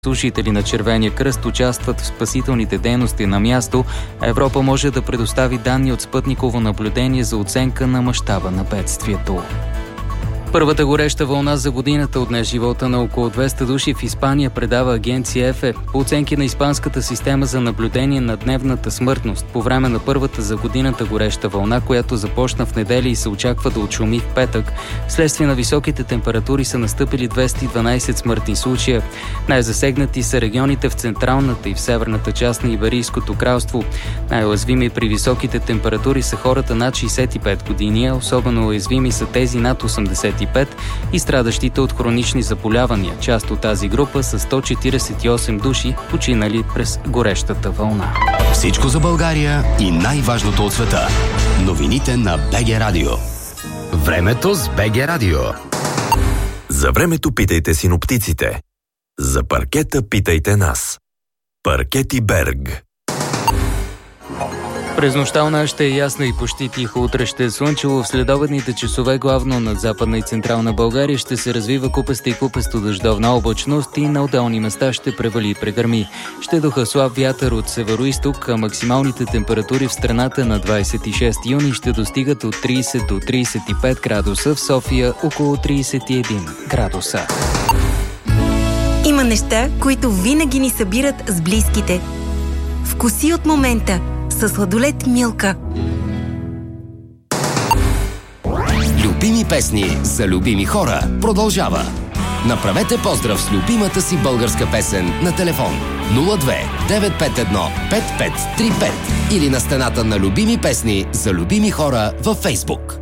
Служители на Червения кръст участват в спасителните дейности на място, а Европа може да предостави данни от спътниково наблюдение за оценка на мащаба на бедствието. Първата гореща вълна за годината отне живота на около 200 души в Испания, предава агенция ЕФЕ. По оценки на испанската система за наблюдение на дневната смъртност, по време на първата за годината гореща вълна, която започна в неделя и се очаква да отшуми в петък, вследствие на високите температури са настъпили 212 смъртни случая. Най-засегнати са регионите в централната и в северната част на Иберийското кралство. Най-уязвими при високите температури са хората над 65 години, а особено уязвими са тези над 85 и страдащите от хронични заболявания. Част от тази група са 148 души, починали през горещата вълна. Всичко за България и най-важното от света. Новините на БГ Радио. Времето с БГ Радио. За времето питайте синоптиците. За паркета питайте нас. Паркети Берг. През нощта ще е ясна и почти тихо. Утре ще е слънчево. В следобедните часове главно над Западна и Централна България ще се развива купеста и купесто дъждовна облачност и на отделни места ще превали и прегърми. Ще духа слаб вятър от североизток, а максималните температури в страната на 26 юни ще достигат от 30 до 35 градуса, в София около 31 градуса. Има неща, които винаги ни събират с близките. Вкуси от момента със сладолед Милка. Любими песни за любими хора продължава. Направете поздрав с любимата си българска песен на телефон 02 951 5535 или на стената на любими песни за любими хора във Фейсбук.